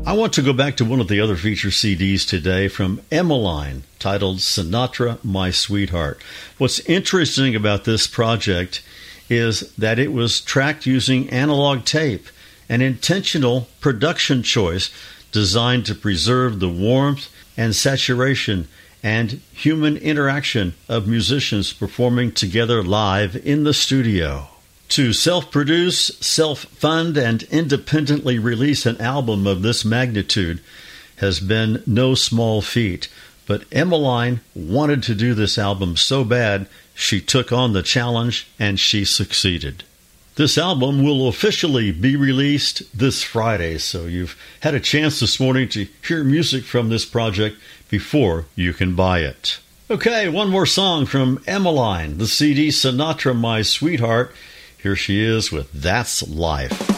I want to go back to one of the other feature CDs today from Emmeline, titled Sinatra, My Sweetheart. What's interesting about this project is that it was tracked using analog tape, an intentional production choice designed to preserve the warmth and saturation and human interaction of musicians performing together live in the studio. To self-produce, self-fund, and independently release an album of this magnitude has been no small feat. But Emmeline wanted to do this album so bad, she took on the challenge and she succeeded. This album will officially be released this Friday, so you've had a chance this morning to hear music from this project before you can buy it. Okay, one more song from Emmeline, the CD Sinatra, My Sweetheart. Here she is with That's Life.